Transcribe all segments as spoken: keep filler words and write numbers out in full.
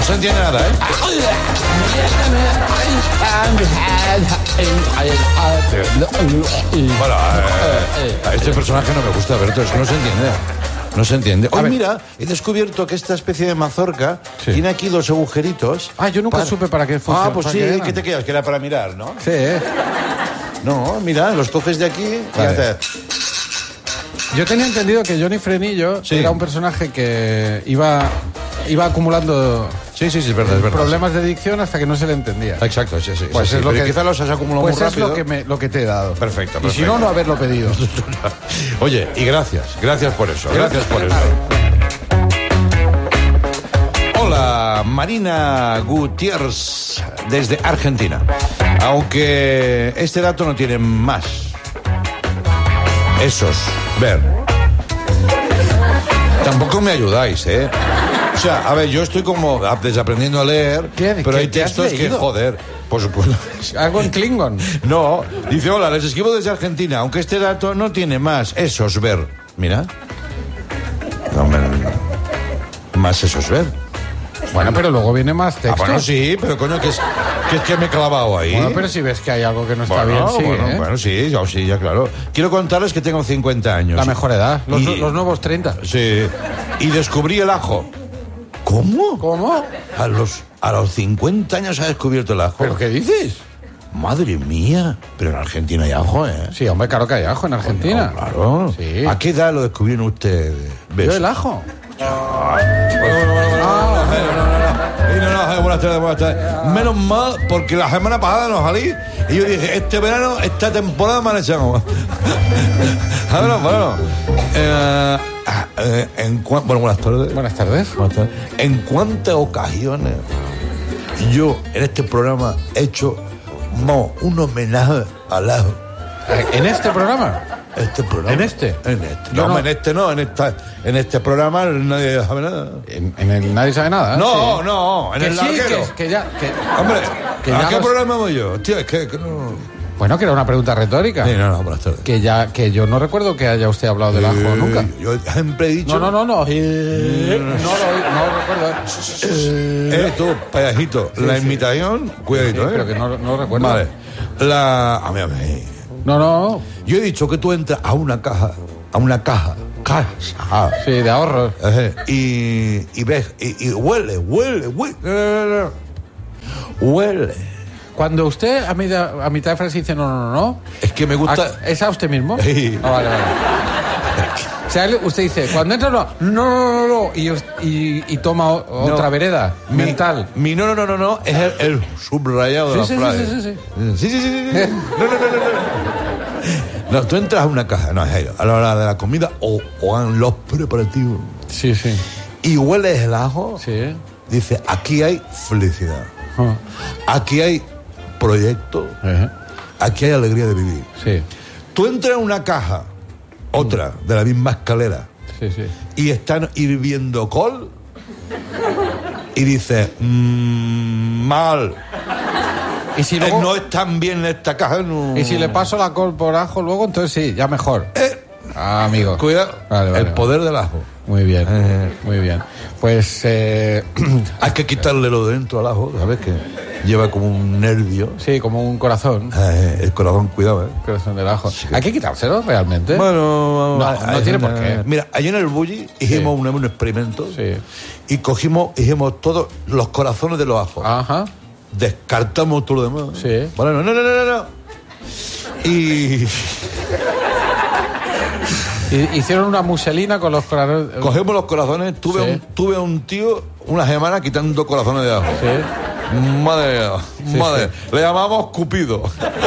se entiende nada, ¿eh? Bueno, eh, a este personaje no me gusta, Berto, es que no se entiende. No se entiende. Hoy, mira, he descubierto que esta especie de mazorca sí. tiene aquí dos agujeritos. Ah, yo nunca para... supe para qué funciona. Ah, pues sí, ¿qué te quedas? Que era para mirar, ¿no? Sí, ¿eh? No, mira, los coges de aquí vale. y haces... Yo tenía entendido que Johnny Frenillo sí. era un personaje que iba, iba acumulando... Sí, sí, sí, es verdad, es verdad. Problemas de dicción hasta que no se le entendía. Exacto, sí, sí. Pues sí, es sí. lo Pero que quizá los has acumulado pues muy rápido. Pues es lo que, me, lo que te he dado. Perfecto, perfecto. Y si no, no haberlo pedido. Oye, y gracias, gracias por eso, gracias por eso. Hola, Marina Gutiérrez, desde Argentina. Aunque este dato no tiene más. Esos, ver. Tampoco me ayudáis, ¿eh? O sea, a ver, yo estoy como desaprendiendo a leer, pero hay textos que, joder, por supuesto. ¿Algo en Klingon? No, dice, hola, les escribo desde Argentina, aunque este dato no tiene más. Esos, ver. Mira. No, me... Más esos, ver. Bueno, pero luego viene más texto. Ah, bueno, sí, pero coño, que es que, es que me he clavado ahí. Bueno, pero si ves que hay algo que no está bueno, bien, sigue, bueno, ¿eh? bueno, sí, ya, sí, ya, claro. Quiero contarles que tengo cincuenta años. La mejor edad, los, y, los nuevos treinta. Sí, y descubrí el ajo. ¿Cómo? ¿Cómo? A los, a los cincuenta años ha descubierto el ajo. ¿Pero qué dices? Madre mía, pero en Argentina hay ajo, ¿eh? Sí, hombre, claro que hay ajo en Argentina. Bueno, claro. Sí. ¿A qué edad lo descubrieron ustedes? ¿Yo el ajo? Ah, no, no, no, buenas tardes, buenas tardes. Menos mal, porque la semana pasada no salí y yo dije, este verano, esta temporada me han echado. Bueno, bueno. Eh, eh, en cu- bueno, buenas tardes. Buenas tardes. Buenas tardes. ¿En cuántas ocasiones yo en este programa he hecho no, un homenaje al ajo? ¿En este programa? Este programa. ¿En este? En este. Yo No, no. en este no, en esta, en este programa nadie sabe nada. En, en el Nadie Sabe Nada. No, sí. no, en que el sí, larguero. que, que ya... Que, Hombre, que ¿a ya qué los- programa voy yo? Tío, es que, que no... Bueno, que era una pregunta retórica. Sí, no, no, buenas tardes. Que ya, que yo no recuerdo que haya usted hablado del ajo Eh, nunca. Yo siempre he dicho... No, no, no, no. Eh, no, lo, no lo recuerdo. Eh, tú, payasito, Sí, la sí. imitación, cuidadito, Sí, ¿eh? pero que no, no lo recuerdo. Vale. La... A mí, a mí... No, no. Yo he dicho que tú entras a una caja, a una caja, caja, Sí, de ahorros. eh, y, y ves, y, y huele, huele, huele, no, no, no. huele. Cuando usted a mitad, a mitad de frase dice no, no, no, no. Es que me gusta... ¿a- ¿Es a usted mismo? Sí. Ah, vale, vale. O sea, él- usted dice, cuando entra no, no, no, no, no, y, y, y toma o- otra No. vereda Mi- mental. Mi no, no, no, no, no, es el, el subrayado de Sí, la sí, frase. sí, sí, sí. Sí, sí, sí, sí, sí. No, no, no, no, no. No, tú entras a una caja, no, Jairo, a la hora de la comida o, o en los preparativos Sí, sí. y hueles el ajo, Sí. dice, aquí hay felicidad, Ah. aquí hay proyecto, Eh, aquí hay alegría de vivir. Sí, Tú entras en una caja, otra, de la misma escalera, sí, sí. y están hirviendo col y dices, mmm, mal. Y si, Eh, luego, no están bien en esta caja. No. y si le paso la col por ajo luego, entonces sí, ya mejor. Eh, Ah, amigo. cuidado. Vale, vale, el vale. poder del ajo. Muy bien, Eh. muy bien. Pues, eh, Hay que quitarle lo de dentro al ajo, ¿sabes? Que lleva como un nervio. sí, como un corazón. Eh, el corazón, cuidado, ¿eh? Corazón del ajo. ¿Hay que quitárselo realmente? Bueno, No, hay- no hay tiene una- por qué. Mira, ayer en el Bulli hicimos un, un experimento Sí. y cogimos, hicimos todos los corazones de los ajos. Ajá. Descartamos todo lo demás. Sí. Bueno, no, no, no, no, no. Y Y- hicieron una muselina con los corazones. cogemos los corazones. Tuve, Sí. un, tuve un tío una semana quitando corazones de ajo. Sí. Madre mía, Sí, madre. Le llamamos Cupido.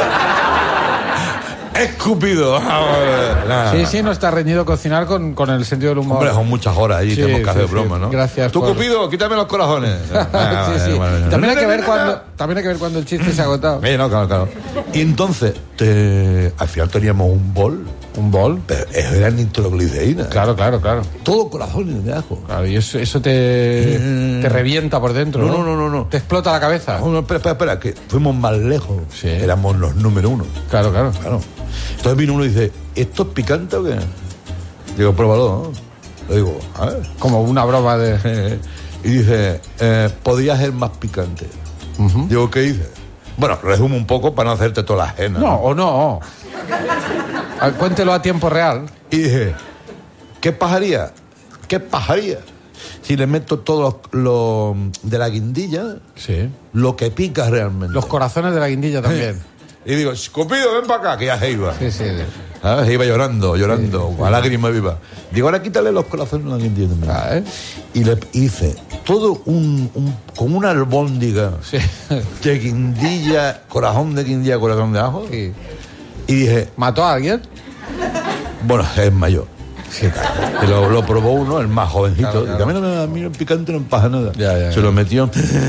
Escupido. Sí, sí, no está reñido cocinar con, con el sentido del humor. Hombre, son muchas horas allí, Sí, tenemos que sí, hacer sí. broma, ¿no? Gracias Tú, por- Cupido, quítame los corazones. Ah, sí, sí. vale, vale. También hay que No, ver no, no, cuando, también hay que ver cuando el chiste se ha agotado. Eh, no, claro, claro. Y entonces, te- al final teníamos un bol, Un bol. pero era nitroglicerina. Claro, claro, claro. Todo corazones de ajo. Claro, y eso, eso te, te revienta por dentro. No, ¿no? no, no, no, no. Te explota la cabeza. No, no, espera, espera, espera, que fuimos más lejos. Sí. Éramos los número uno. Claro, claro. Claro. Entonces vino uno y dice, ¿esto es picante o qué? Digo, pruébalo, ¿no? Le digo, a ver. Como una broma de. Y dice, eh, podría ser más picante. Uh-huh. Digo, ¿qué dice? Bueno, resumo un poco para no hacerte toda la ajena. No, ¿no? o no. A, cuéntelo a tiempo real. Y dije, ¿qué pasaría? ¿Qué pasaría si le meto todo lo, lo de la guindilla? Sí. Lo que pica realmente. Los corazones de la guindilla también. Y digo, Cupido, ven para acá, que ya se iba. Sí, sí. ¿Sabes? Se iba llorando, llorando, sí, sí. A lágrima viva. Digo, ahora quítale los corazones a la guindilla también. Ah, ¿eh? Y le hice todo un, un como una albóndiga, sí, de guindilla, corazón de guindilla, corazón de ajo. Sí. Y dije, ¿mató a alguien? Bueno, es mayor. Sí, claro. Y lo, lo probó uno, el más jovencito. Claro, claro. Y a mí, no, a mí el picante no me pasa nada. Ya, ya, Se ya. lo metió.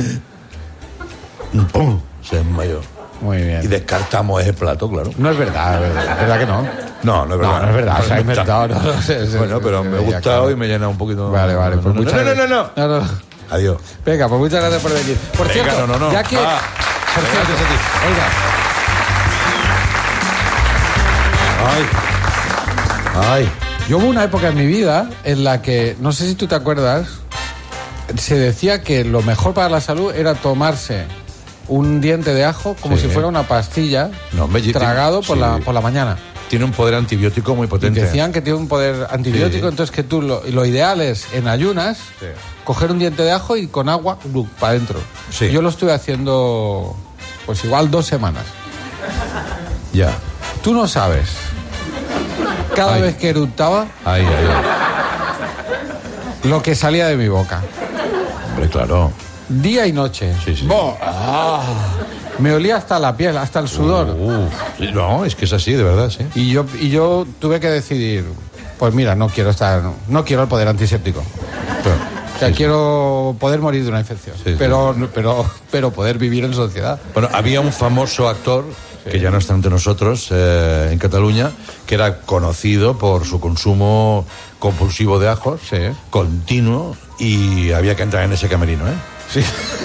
¡Pum! Se desmayó. Muy bien. Y descartamos ese plato, claro. No es verdad, es verdad, es verdad que no. No, no es verdad. No, no es verdad, se ha inventado. No, no, se, se, bueno, pero se, me ha gustado claro. Y me llena un poquito. Vale, vale. Pues no, muchas no, no, no, no, no, no. Adiós. Venga, pues muchas gracias por venir. Por Venga, cierto, no, no, no. ya que... Ah, por cierto, gracias a ti. Oiga. Ay. Ay. Yo hubo una época en mi vida en la que, no sé si tú te acuerdas, se decía que lo mejor para la salud era tomarse un diente de ajo como sí. si fuera una pastilla, no, me, tragado por, sí. la, por la mañana. Tiene un poder antibiótico muy potente. Y decían que tiene un poder antibiótico, sí. Entonces que tú, lo, lo ideal es, en ayunas, sí. coger un diente de ajo y con agua, para adentro. Sí. Yo lo estuve haciendo, pues igual dos semanas. Ya. Tú no sabes... Cada ay. vez que eructaba, ay, ay, ay. lo que salía de mi boca. Hombre, claro. Día y noche. Sí, sí. Bo- ah, me olía hasta la piel, hasta el sudor. Uh, uh. No, es que es así, de verdad, sí. Y yo, y yo tuve que decidir, pues mira, no quiero estar, no, no quiero el poder antiséptico. Pero, o sea, sí, quiero sí. poder morir de una infección, sí, pero, sí. pero, pero poder vivir en sociedad. Bueno, había un famoso actor... Sí. Que ya no está entre nosotros, eh, en Cataluña, que era conocido por su consumo compulsivo de ajos, sí. continuo, y había que entrar en ese camerino, ¿eh? Sí.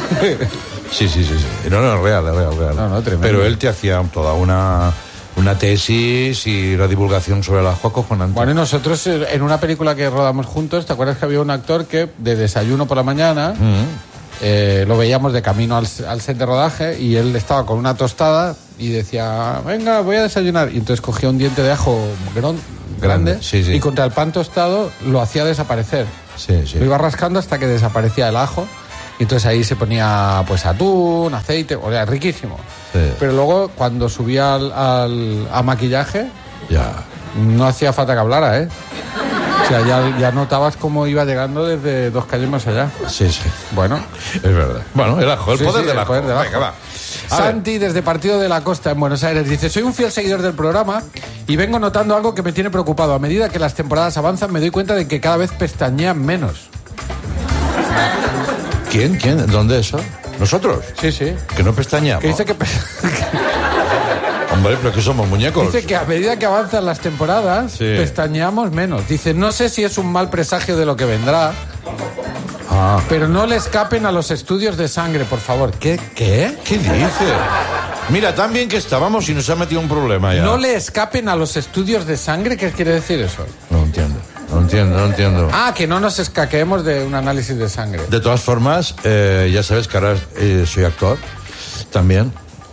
sí, sí, sí, sí. No, no, real, real, real. No, no, tremendo. Pero él te hacía toda una, una tesis y la divulgación sobre el ajo acojonante. Bueno, y nosotros en una película que rodamos juntos, ¿te acuerdas que había un actor que de desayuno por la mañana... Mm. Eh, lo veíamos de camino al, al set de rodaje y él estaba con una tostada y decía, venga, voy a desayunar. Y entonces cogía un diente de ajo gran, grande, grande sí, sí. y contra el pan tostado lo hacía desaparecer. Sí, sí. Lo iba rascando hasta que desaparecía el ajo. Y entonces ahí se ponía pues atún, aceite, o sea, riquísimo. Sí. Pero luego cuando subía al, al, a maquillaje, ya. no hacía falta que hablara, ¿eh? O sea, ya, ya notabas cómo iba llegando desde dos calles más allá. Sí, sí. Bueno. Es verdad. Bueno, el ajo, el sí, poder sí, del ajo. El poder del ajo. Venga, va. Santi, desde Partido de la Costa, en Buenos Aires, dice, soy un fiel seguidor del programa y vengo notando algo que me tiene preocupado. A medida que las temporadas avanzan, me doy cuenta de que cada vez pestañean menos. ¿Quién? ¿Quién? ¿Dónde eso? ¿Nosotros? Sí, sí. Que no pestañeamos. Que dice que... Hombre, pero que somos muñecos. Dice que a medida que avanzan las temporadas, sí. pestañeamos menos. Dice, no sé si es un mal presagio de lo que vendrá, ah. pero no le escapen a los estudios de sangre, por favor. ¿Qué? ¿Qué? ¿Qué dice? Mira, tan bien que estábamos y nos ha metido un problema ya. ¿No le escapen a los estudios de sangre? ¿Qué quiere decir eso? No entiendo. No entiendo, no entiendo. Ah, que no nos escaqueemos de un análisis de sangre. De todas formas, eh, ya sabes que ahora eh, soy actor también.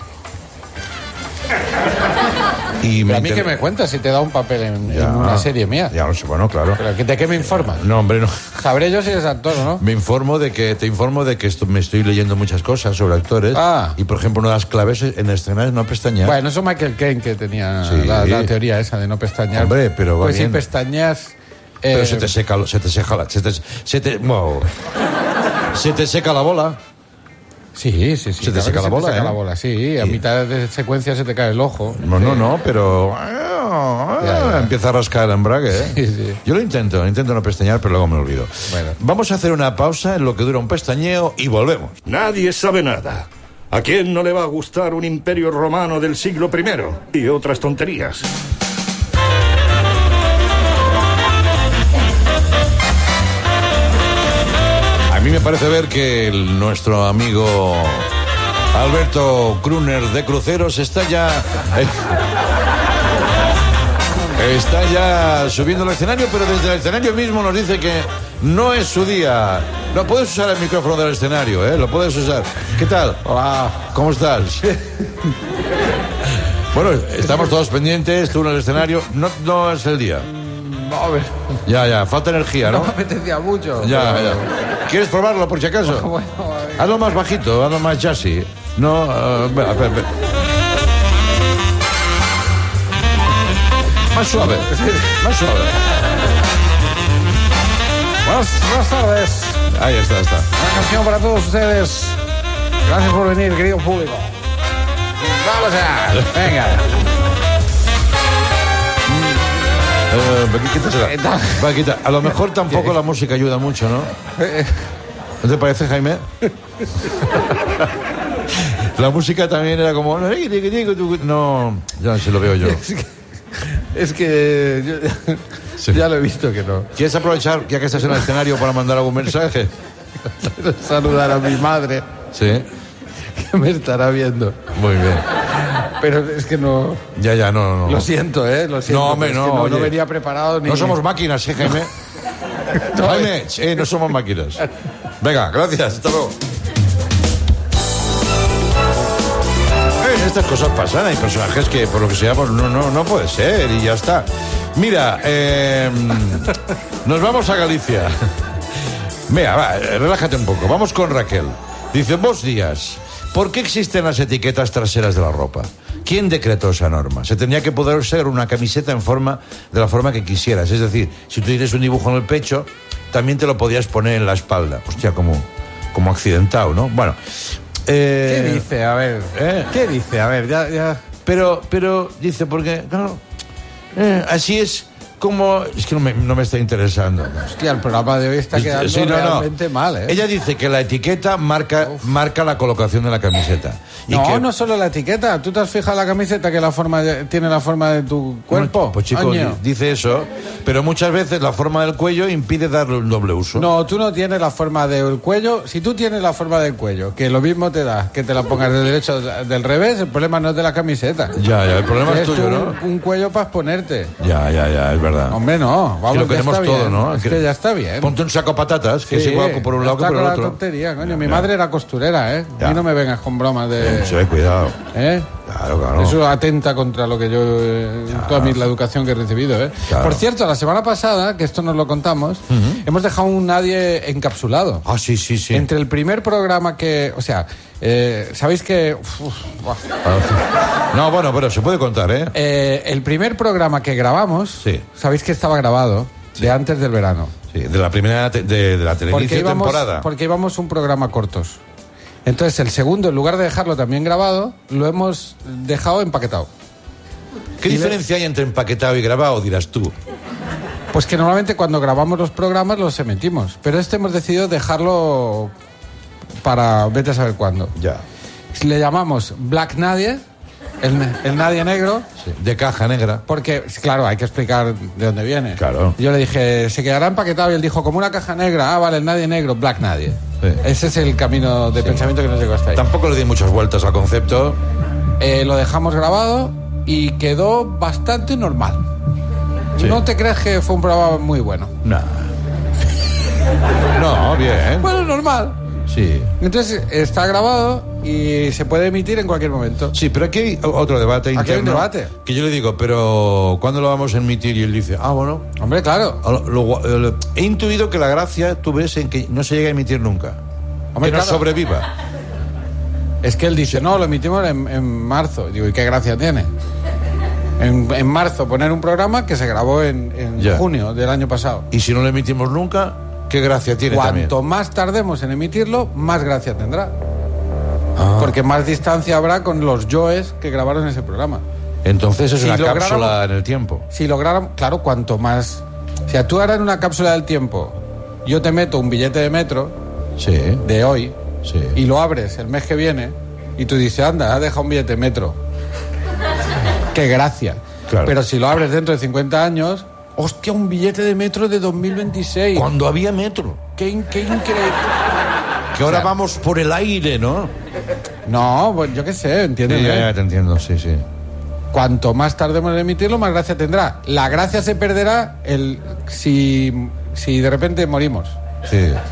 Y me a mí inter... que me cuentas si te da un papel en, ya, en una serie mía. Ya, bueno, claro. ¿Pero de qué me informas? No, hombre, no. Sabré yo si eres actor o no. Me informo de que, te informo de que esto, me estoy leyendo muchas cosas sobre actores. Ah. Y, por ejemplo, una de las claves en escenas es no pestañear. Bueno, eso Michael Caine que tenía sí. la, la teoría esa de no pestañear. Hombre, pero va Pues bien. si pestañeas... Eh... Pero se te seca, se te seca la... Se te, se te, wow. se te seca la bola. Sí, sí, sí. Se te seca la bola, Se te seca ¿eh? la bola, sí. A sí. mitad de secuencia se te cae el ojo. No, sí. no, no, pero... Ya, ya. Empieza a rascar el embrague, ¿eh? Sí, sí. Yo lo intento, intento no pestañear, pero luego me olvido. Bueno. Vamos a hacer una pausa en lo que dura un pestañeo y volvemos. Nadie sabe nada. ¿A quién no le va a gustar un imperio romano del siglo primero? Y otras tonterías. A mí me parece ver que el, nuestro amigo Alberto Kruner de Cruceros está ya... Eh, está ya subiendo al escenario, pero desde el escenario mismo nos dice que no es su día. No puedes usar el micrófono del escenario, ¿eh? Lo puedes usar. ¿Qué tal? Hola. ¿Cómo estás? Bueno, estamos todos pendientes, tú en el escenario. No, no es el día. No, a ver. Ya, ya, falta energía, ¿no? No me apetecía mucho. Ya, pero... ya. ¿Quieres probarlo por si acaso? Bueno, a ver. Hazlo más bajito, hazlo más jazzy. No, uh, espera, espera, espera. Más suave, más suave. Buenas, buenas tardes. Ahí está, está. Una canción para todos ustedes. Gracias por venir, querido público. Vamos allá. Venga. Eh, Paquita, será. Paquita, a lo mejor tampoco la música ayuda mucho, ¿no? ¿No te parece, Jaime? La música también era como... No, ya se lo veo yo. Es que, es que yo, sí. Ya lo he visto que no. ¿Quieres aprovechar, ya que estás en el escenario, para mandar algún mensaje? Quiero saludar a mi madre. Sí. Que me estará viendo. Muy bien. Pero es que no... Ya, ya, no, no. Lo siento, ¿eh? Lo siento. No, hombre, no. Es que no, oye, no venía preparado ni... No somos máquinas, ¿eh, Jaime? No, Jaime, eh, no somos máquinas. Venga, gracias. Hasta luego. Eh, estas cosas pasan. Hay personajes que, por lo que sea, pues no, no, no puede ser y ya está. Mira, eh, nos vamos a Galicia. Venga, va, relájate un poco. Vamos con Raquel. Dice, buenos días. ¿Por qué existen las etiquetas traseras de la ropa? ¿Quién decretó esa norma? Se tendría que poder ser una camiseta en forma de la forma que quisieras. Es decir, si tú tienes un dibujo en el pecho, también te lo podías poner en la espalda. Hostia, como, como accidentado, ¿no? Bueno. Eh, ¿Qué dice? A ver. ¿eh? ¿Qué dice? A ver, ya... ya... Pero, pero, dice, porque, claro, eh, así es como... Es que no me, no me está interesando. Hostia, el programa de hoy está quedando Sí, no, no. realmente mal, ¿eh? Ella dice que la etiqueta marca, marca la colocación de la camiseta. Y No, que, no solo la etiqueta. ¿Tú te has fijado la camiseta que la forma de- tiene la forma de tu cuerpo? Pues chico, Año. dice eso, pero muchas veces la forma del cuello impide darle un doble uso. No, tú no tienes la forma del cuello. Si tú tienes la forma del cuello, que lo mismo te da que te la pongas del derecho o del revés, el problema no es de la camiseta. Ya, ya, el problema es Tienes tuyo, tú ¿no? un, un cuello para exponerte. Ya, ya, ya, es verdad. Hombre, no. Vamos, Que lo ya queremos está todo, bien. ¿no? Es que ya está bien. Ponte un saco de patatas, que Sí, es igual por un lado que está por el con la otro. tontería, coño. Mi Ya. madre era costurera, ¿eh? Ya. Y no me vengas con bromas de... Sí, cuidado. ¿Eh? Claro, claro. Eso atenta contra lo que yo, eh, toda mi, la educación que he recibido, ¿eh? Claro. Por cierto, la semana pasada, que esto nos lo contamos, hemos dejado un nadie encapsulado. Ah, sí, sí, sí. Entre el primer programa que, o sea, eh, sabéis que, uf, buah. No, bueno, pero se puede contar, ¿eh? Eh, el primer programa que grabamos, Sí. sabéis que estaba grabado de antes del verano. Sí, de la primera, te- de, de la Porque televisión íbamos, temporada. porque íbamos un programa cortos. Entonces, el segundo, en lugar de dejarlo también grabado, lo hemos dejado empaquetado. ¿Qué y le- diferencia hay entre empaquetado y grabado, dirás tú? Pues que normalmente cuando grabamos los programas los emitimos, pero este hemos decidido dejarlo para vete a saber cuándo. Ya. Le llamamos Black Nadie, el, ne- el Nadie Negro, Sí. De caja negra. porque, claro, hay que explicar de dónde viene. Claro. Yo le dije, se quedará empaquetado, y él dijo, como una caja negra, ah, vale, el Nadie Negro, Black Nadie. Sí. Ese es el camino de pensamiento que nos llegó hasta ahí. Tampoco le di muchas vueltas al concepto. Eh, lo dejamos grabado y quedó bastante normal. Sí. No te crees que fue un programa muy bueno. Nah. No, bien. Bueno, normal. Sí. Entonces está grabado y se puede emitir en cualquier momento. Sí, pero aquí hay otro debate Aquí hay un interno. debate. Que yo le digo, pero ¿cuándo lo vamos a emitir? Y él dice, ah, bueno. Hombre, claro. Lo- lo- lo- he intuido que la gracia, tú ves, en que no se llega a emitir nunca. Hombre, que no claro. sobreviva. Es que él dice, no, lo emitimos en, en marzo. Digo, ¿y qué gracia tiene? En, en marzo poner un programa que se grabó en, en Ya. junio del año pasado. Y si no lo emitimos nunca, ¿qué gracia tiene también? Cuanto más tardemos en emitirlo, más gracia tendrá. Ah. Porque más distancia habrá con los yoes que grabaron ese programa. Entonces es Si una lográramos- cápsula en el tiempo. Si lográramos, claro, cuanto más... O sea, tú ahora en una cápsula del tiempo, yo te meto un billete de metro Sí. de hoy Sí. y lo abres el mes que viene y tú dices, anda, has dejado un billete de metro. Qué gracia. Claro. Pero si lo abres dentro de cincuenta años, hostia, un billete de metro de dos mil veintiséis. Cuando había metro. Qué, in- qué increíble. Que ahora O sea, vamos por el aire, ¿no? No, pues yo qué sé, entiendes. Sí, ya, ya te entiendo, sí, sí. Cuanto más tardemos en emitirlo, más gracia tendrá. La gracia se perderá el si, si de repente morimos. Sí.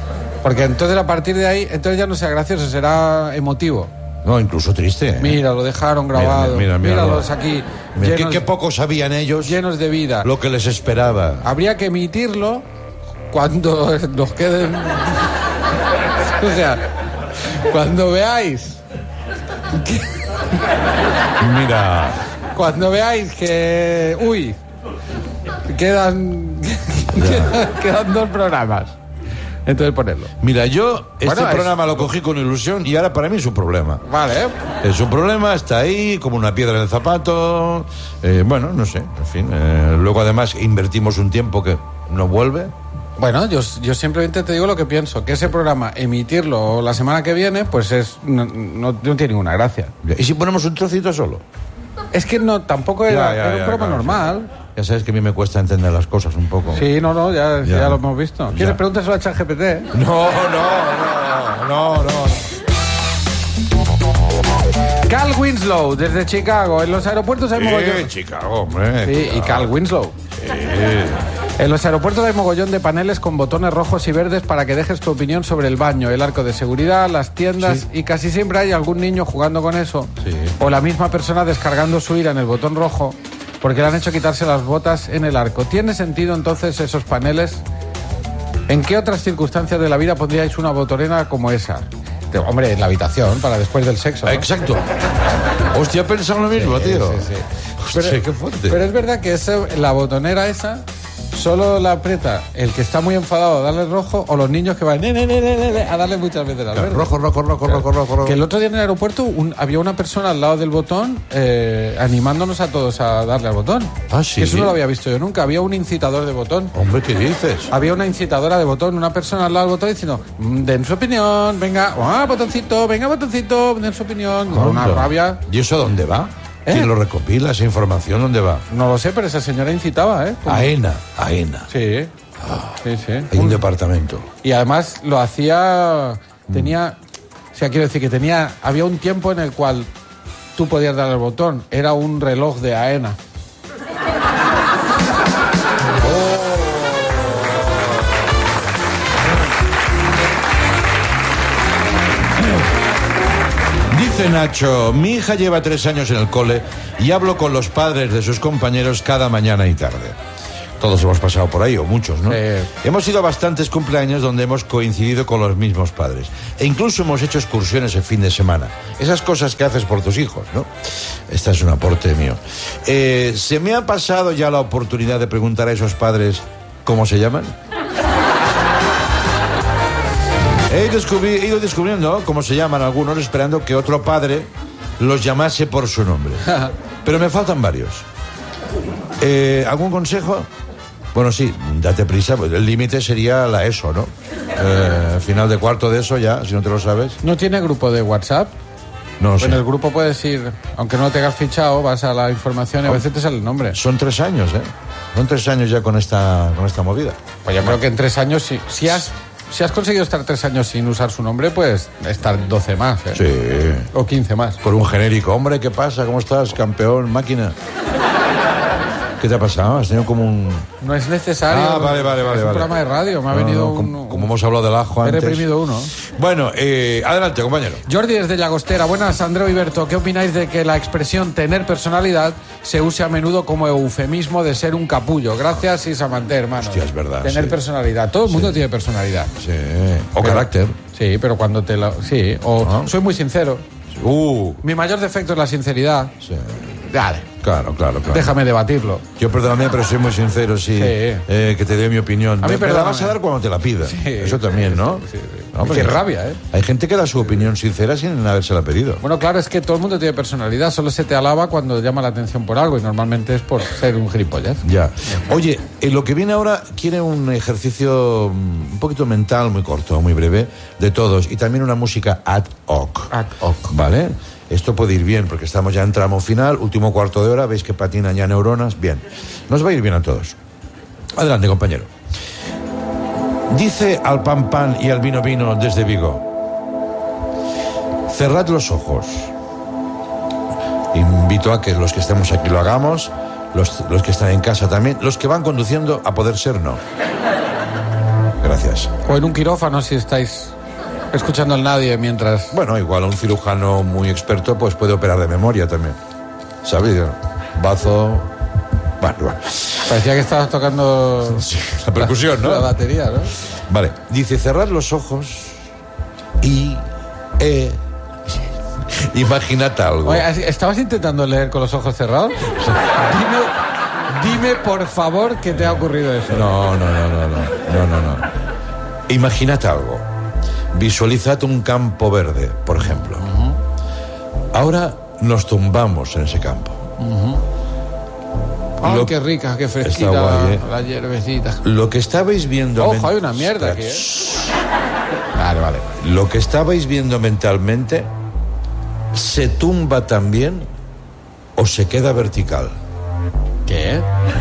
Porque entonces a partir de ahí, entonces ya no será gracioso, será emotivo. No, incluso triste. ¿eh? Mira, lo dejaron grabado. Mira, mira, mira, Míralos aquí. Mira, llenos, qué, qué poco sabían ellos. Llenos de vida. Lo que les esperaba. Habría que emitirlo cuando nos queden... o sea, cuando veáis... Que... Mira... Cuando veáis que... Uy, quedan... quedan, quedan dos programas. Entonces ponerlo. Mira, yo este bueno, programa es... lo cogí con ilusión y ahora para mí es un problema. Vale. Es un problema, está ahí como una piedra en el zapato. Eh, bueno, no sé, en fin. Eh, luego además invertimos un tiempo que no vuelve. Bueno, yo, yo simplemente te digo lo que pienso, que ese programa, emitirlo la semana que viene, pues es no, no, no tiene ninguna gracia. ¿Y si ponemos un trocito solo? Es que no, tampoco era, Ya, ya, era un ya, programa claro, normal. Sí. Ya sabes que a mí me cuesta entender las cosas un poco. Sí, no, no, ya, ya. ya lo hemos visto. ¿Quieres Ya. pregúntaselo a ChatGPT? ¿eh? No, no, no, no, no. Cal Winslow, desde Chicago. En los aeropuertos hay mogollón... Sí, Chicago, hombre. Sí, y Cal Winslow. Sí. En los aeropuertos hay mogollón de paneles con botones rojos y verdes para que dejes tu opinión sobre el baño, el arco de seguridad, las tiendas, Sí. y casi siempre hay algún niño jugando con eso. Sí. O la misma persona descargando su ira en el botón rojo porque le han hecho quitarse las botas en el arco. ¿Tiene sentido entonces esos paneles? ¿En qué otras circunstancias de la vida pondríais una botonera como esa? De- hombre, en la habitación, para después del sexo, ¿no? Exacto. Hostia, he pensado lo mismo, Sí, tío. sí, sí. Hostia, Pero, qué fuerte. pero es verdad que ese- la botonera esa solo la aprieta el que está muy enfadado a darle rojo o los niños que van ne, ne, ne, ne, ne, a darle muchas veces al verde. Rojo, rojo, rojo, rojo, rojo, rojo. Que el otro día en el aeropuerto un- había una persona al lado del botón eh, animándonos a todos a darle al botón. Ah, ¿sí? Que eso no lo había visto yo nunca. Había un incitador de botón. Hombre, ¿qué dices? Había una incitadora de botón, una persona al lado del botón diciendo, "Mm, den su opinión, venga, ah, botoncito, venga, botoncito, den su opinión". Con una Anda. rabia. ¿Y eso dónde va? ¿Eh? ¿Quién lo recopila? ¿Esa información dónde va? No lo sé, pero esa señora incitaba, ¿eh? Como- AENA, AENA. Sí, sí, sí. Hay un departamento. Y además lo hacía, tenía, o sea, quiero decir que tenía, había un tiempo en el cual tú podías dar el botón, era un reloj de AENA. Dice Nacho, mi hija lleva tres años en el cole y hablo con los padres de sus compañeros cada mañana y tarde. Todos hemos pasado por ahí, o muchos, ¿no? Sí. Hemos ido a bastantes cumpleaños donde hemos coincidido con los mismos padres. E incluso hemos hecho excursiones el fin de semana. Esas cosas que haces por tus hijos, ¿no? Este es un aporte mío. Eh, ¿Se me ha pasado ya la oportunidad de preguntar a esos padres cómo se llaman? He, descubri- he ido descubriendo cómo se llaman algunos, esperando que otro padre los llamase por su nombre. Pero me faltan varios. Eh, ¿Algún consejo? Bueno, sí, date prisa, pues el límite sería la ESO, ¿no? Eh, final de cuarto de ESO ya, si no te lo sabes. ¿No tiene grupo de WhatsApp? No lo sé. En el grupo puedes ir, aunque no lo tengas fichado, vas a la información y a veces te sale el nombre. Son tres años, ¿eh? Son tres años ya con esta, con esta movida. Pues yo creo que en tres años, si, si has si has conseguido estar tres años sin usar su nombre, pues estar doce más, ¿eh? Sí. O quince más. Por un genérico. Hombre, ¿qué pasa? ¿Cómo estás, campeón, máquina? ¿Qué te ha pasado? Has tenido como un... No es necesario. Ah, vale, vale, vale. Es un vale. programa de radio, me ha No, no, venido no, un... como, como hemos hablado del ajo He antes. reprimido uno. Bueno, eh, adelante, compañero. Jordi desde Llagostera. Buenas, Andreu y Berto. ¿Qué opináis de que la expresión tener personalidad se use a menudo como eufemismo de ser un capullo? Gracias, Isamanté, hermano. Hostia, es verdad, Tener sí. personalidad. Todo el mundo tiene personalidad. Sí. O Pero- carácter. Sí, pero cuando te la... Sí, o Ah. soy muy sincero. Uh, Mi mayor defecto es la sinceridad. sí. Dale, Claro, claro, claro. déjame debatirlo. Yo perdóname, pero soy muy sincero, sí. Sí. Eh, que te dé mi opinión. A mí Me- me la perdóname. vas a dar cuando te la pida. Eso también, ¿no? Sí, sí, sí. No, porque Qué rabia, ¿eh? Hay gente que da su opinión sincera sin habérsela pedido. Bueno, claro, es que todo el mundo tiene personalidad. Solo se te alaba cuando llama la atención por algo y normalmente es por ser un gilipollas. Ya. Oye, en lo que viene ahora quiere un ejercicio mm, un poquito mental, muy corto, muy breve, de todos. Y también una música ad hoc. Ad hoc. ¿Vale? Esto puede ir bien, porque estamos ya en tramo final, último cuarto de hora, veis que patinan ya neuronas. Bien. Nos va a ir bien a todos. Adelante, compañero. Dice al pan pan y al vino vino desde Vigo: cerrad los ojos. Invito a que los que estemos aquí lo hagamos, los, los que están en casa también, los que van conduciendo a poder ser no. Gracias. O en un quirófano si estáis escuchando al nadie mientras... Bueno, igual un cirujano muy experto pues puede operar de memoria también. ¿Sabes? Bazo... Bueno, bueno. Parecía que estabas tocando... Sí, la percusión, ¿no? La batería, ¿no? Vale. Dice, cerrad los ojos y... Eh, imaginad algo. Oye, ¿estabas intentando leer con los ojos cerrados? Dime, dime, por favor, que te ha ocurrido eso. No, no, no, no, no, no, no, no. Imaginad algo. Visualizad un campo verde, por ejemplo. Uh-huh. Ahora nos tumbamos en ese campo. Uh-huh. ¡Ay, Lo... qué rica, qué fresquita! Está guay, ¿eh? La hierbecita. Lo que estabais viendo... Ojo, hay una mierda aquí, ¿eh? Vale, vale. Lo que estabais viendo mentalmente se tumba también o se queda vertical. ¿Qué?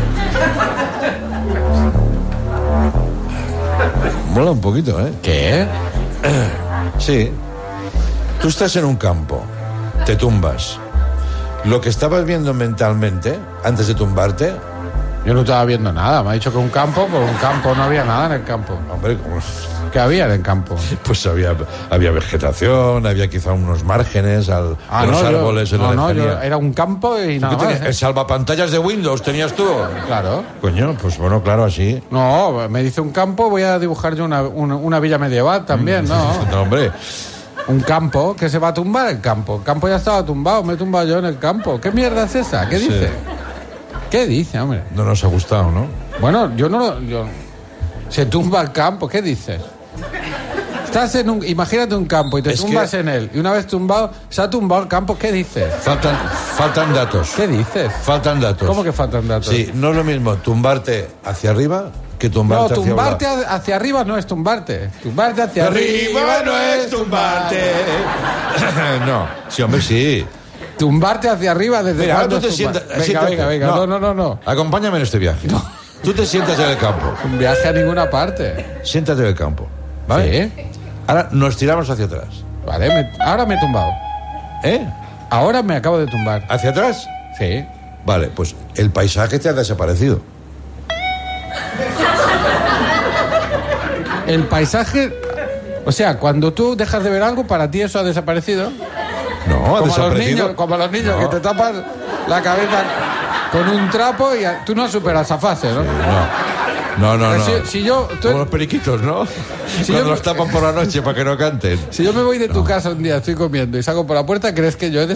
Mola un poquito, ¿eh? ¿Qué? Sí. Tú estás en un campo, te tumbas. Lo que estabas viendo mentalmente, antes de tumbarte... Yo no estaba viendo nada. Me ha dicho que un campo, pues un campo no había nada en el campo. Hombre, ¿cómo? ¿Qué había en el campo? Pues había, había vegetación, había quizá unos márgenes, al, Ah, los no, árboles yo, en la no, no, lejanía. yo era un campo y nada ¿Qué más, tenías? ¿eh? ¿El salvapantallas de Windows tenías tú? Claro. Coño, pues bueno, claro, así. No, me dice un campo, voy a dibujar yo una, una, una villa medieval también, ¿no? No, hombre. Un campo, que se va a tumbar el campo. El campo ya estaba tumbado, me he tumbado yo en el campo. ¿Qué mierda es esa? ¿Qué Sí. dice? ¿Qué dice, hombre? No nos ha gustado, ¿no? Bueno, yo no lo... yo- Se tumba el campo, ¿qué dices? Estás en un... Imagínate un campo y te Es tumbas que- en él. Y una vez tumbado, se ha tumbado el campo, ¿qué dices? Faltan, faltan datos. ¿Qué dices? Faltan datos. ¿Cómo que faltan datos? Sí, no es lo mismo tumbarte hacia arriba que No, tumbarte hacia tumbarte abajo. ha- hacia arriba no es tumbarte. Tumbarte hacia arriba no es tumbarte. No, sí, hombre, sí. Tumbarte hacia arriba desde Mira, ahora cuándo tú te es tumbar? sientas... Venga, siéntate. venga, venga. No, no, no, no. Acompáñame en este viaje. Tú te sientas en el campo. Un viaje a ninguna parte. Siéntate en el campo. ¿Vale? Sí. Ahora nos tiramos hacia atrás. Vale, me- ahora me he tumbado. ¿Eh? Ahora me acabo de tumbar. ¿Hacia atrás? Sí. Vale, pues el paisaje te ha desaparecido. El paisaje... O sea, cuando tú dejas de ver algo, para ti eso ha desaparecido. No, ha Como a los desaparecido. niños, como a los niños No. que te tapas la cabeza con un trapo y a- tú no superas esa fase, ¿no? No, no, no. Si, no. si yo... tú- Como los periquitos, ¿no? Si Cuando yo- los tapan por la noche para que no canten. Si yo me voy de tu casa un día, estoy comiendo y salgo por la puerta, ¿crees que yo he